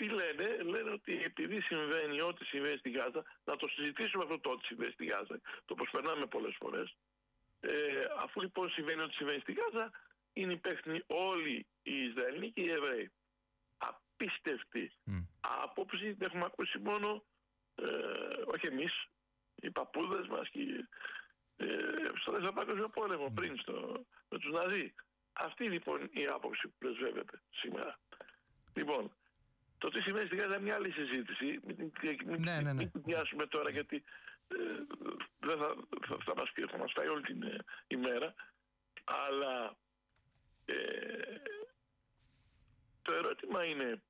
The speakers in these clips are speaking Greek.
τι λένε ότι επειδή συμβαίνει ό,τι συμβαίνει στη Γάζα, να το συζητήσουμε αυτό το ό,τι συμβαίνει στη Γάζα, το προσπερνάμε πολλές φορές. Αφού λοιπόν συμβαίνει ό,τι συμβαίνει στη Γάζα, είναι υπεύθυνοι όλοι οι Ισραηλοί και οι Εβραίοι. Απίστευτη άποψη, την έχουμε ακούσει μόνο, όχι εμείς, οι παππούδες μας και στο δεύτερο παγκόσμιο πόλεμο πριν με τους Ναζί. Αυτή λοιπόν η άποψη που πρεσβεύεται σήμερα. Λοιπόν, το τι σημαίνει στη Γάζα είναι μια άλλη συζήτηση. Μην την πιάσουμε τώρα, γιατί δεν θα μας φάει όλη την ημέρα. Αλλά το ερώτημα είναι,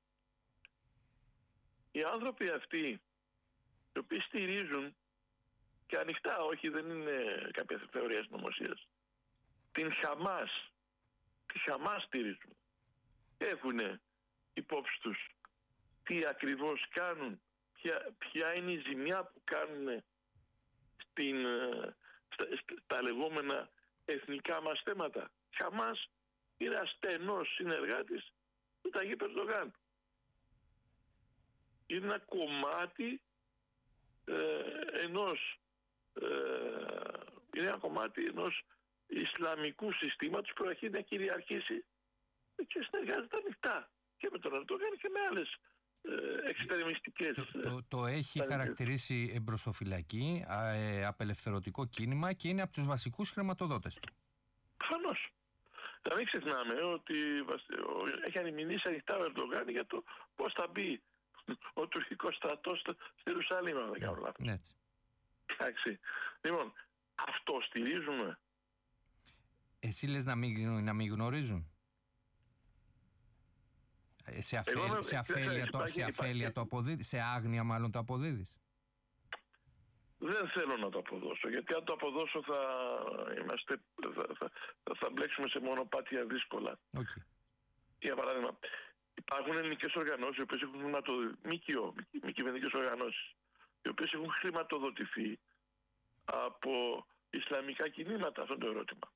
οι άνθρωποι αυτοί, οι οποίοι στηρίζουν και ανοιχτά, όχι, δεν είναι κάποια θεωρία συνωμοσίας, την Χαμάς στηρίζουν. Έχουν υπόψη τους τι ακριβώς κάνουν, ποια είναι η ζημιά που κάνουν στα λεγόμενα εθνικά μας θέματα. Χαμάς είναι ασθενός συνεργάτης του Ταγίπ Ερντογάν. Είναι ένα κομμάτι ενός Ισλαμικού συστήματος που έχει να κυριαρχήσει και συνεργάζεται ανοιχτά και με τον Ερντογάν και με άλλες εξτρεμιστικές. Το έχει χαρακτηρίσει εμπροστοφυλακή, απελευθερωτικό κίνημα και είναι από τους βασικούς χρηματοδότες του. Προφανώς. Να μην ξεχνάμε ότι έχει ανημνήσει ανοιχτά ο Ερντογάν για το πώς θα μπει ο τουρκικός στρατός στη Ιερουσαλήμ, αν δεν κάνω λάθος. Εντάξει. Λοιπόν, αυτό στηρίζουμε. Εσύ λες να μην γνωρίζουν. Σε αφέλεια το αποδίδεις, σε άγνοια μάλλον το αποδίδεις. Δεν θέλω να το αποδώσω, γιατί αν το αποδώσω θα μπλέξουμε σε μονοπάτια δύσκολα. Okay. Για παράδειγμα, υπάρχουν ελληνικές οργανώσεις, οι οποίες έχουν μη κυβερνητικές οργανώσεις, οι οποίες έχουν χρηματοδοτηθεί από ισλαμικά κινήματα, αυτό το ερώτημα.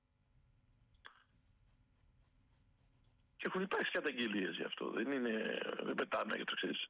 Και έχουν υπάρξει καταγγελίες γι' αυτό. Δεν πετάμε για το ξέρεις.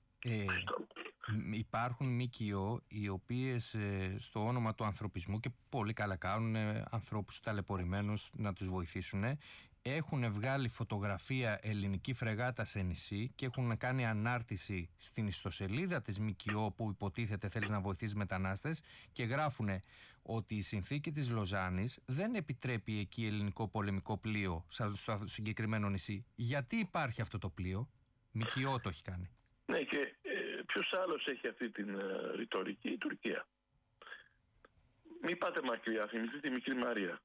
Υπάρχουν ΜΚΟ οι οποίες στο όνομα του ανθρωπισμού, και πολύ καλά κάνουν, ανθρώπους ταλαιπωρημένους να τους βοηθήσουν, έχουν βγάλει φωτογραφία ελληνική φρεγάτα σε νησί και έχουν κάνει ανάρτηση στην ιστοσελίδα της ΜΚΟ που υποτίθεται θέλεις να βοηθήσεις μετανάστες και γράφουν ότι η συνθήκη της Λοζάνης δεν επιτρέπει εκεί ελληνικό πολεμικό πλοίο στο συγκεκριμένο νησί. Γιατί υπάρχει αυτό το πλοίο? ΜΚΟ το έχει κάνει. Ναι, και ποιος άλλος έχει αυτή την ρητορική? Η Τουρκία. Μην πάτε μακριά, θυμηθείτε τη Μικρή Μαρία.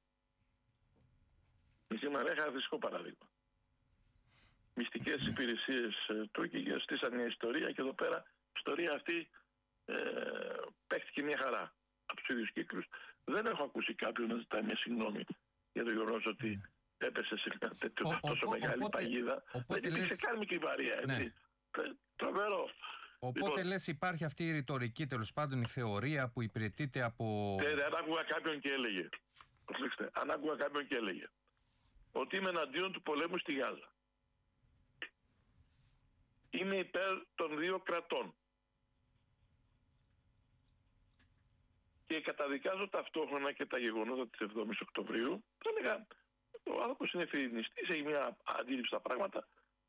Η Μικρή Μαρία έχει χαρακτηριστικό παράδειγμα. Μυστικές υπηρεσίες τουρκικές στήσαν μια ιστορία και εδώ πέρα η ιστορία αυτή παίχτηκε μια χαρά από τους ίδιους κύκλους. Δεν έχω ακούσει κάποιον να ζητάει μια συγγνώμη για το γεγονός ότι έπεσε σε μια τόσο μεγάλη παγίδα. Δεν υπήρξε καν Μικρή Μαρία, έτσι. Τρομερό. Οπότε λες υπάρχει αυτή η ρητορική, τέλος πάντων η θεωρία που υπηρετείται από... Αν άκουγα κάποιον και έλεγε ότι είμαι εναντίον του πολέμου στη Γάζα, είμαι υπέρ των δύο κρατών και καταδικάζω ταυτόχρονα και τα γεγονότα της 7ης Οκτωβρίου, θα έλεγα ο άνθρωπος είναι φιρινιστής, έχει μια αντίληψη στα πράγματα,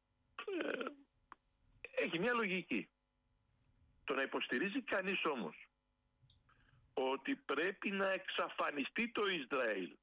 έχει μια λογική. Το να υποστηρίζει κανείς όμως ότι πρέπει να εξαφανιστεί το Ισραήλ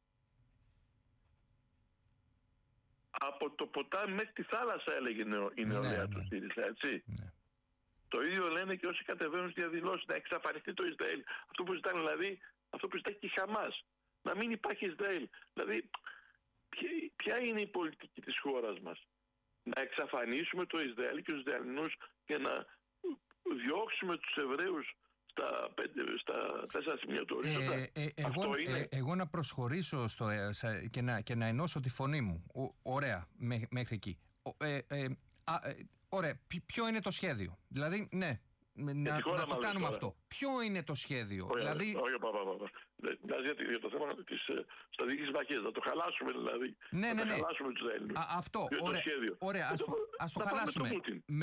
από το ποτάμι μέχρι τη θάλασσα, έλεγε η νεολαία του ΣΥΡΙΖΑ, έτσι. Ναι. Το ίδιο λένε και όσοι κατεβαίνουν στις διαδηλώσεις, να εξαφανιστεί το Ισραήλ. Αυτό που ζητάνε δηλαδή, αυτό που ζητάει και η Χαμάς, να μην υπάρχει Ισραήλ. Δηλαδή, ποια είναι η πολιτική της χώρας μας? Να εξαφανίσουμε το Ισραήλ και τους Ισραηλινούς και να διώξουμε τους Εβραίους στα 4 σημεία του ορίζοντα? Αυτό είναι. Εγώ να προσχωρήσω και να ενώσω τη φωνή μου. Ωραία, μέχρι εκεί. Ωραία, ποιο είναι το σχέδιο? Δηλαδή, ναι, να το κάνουμε αυτό. Ποιο είναι το σχέδιο? Όχι, για το θέμα της στρατηγικής μαχίας, να το χαλάσουμε δηλαδή. Ναι. Να χαλάσουμε τους Έλληνες. Αυτό, ωραία, ας το χαλάσουμε.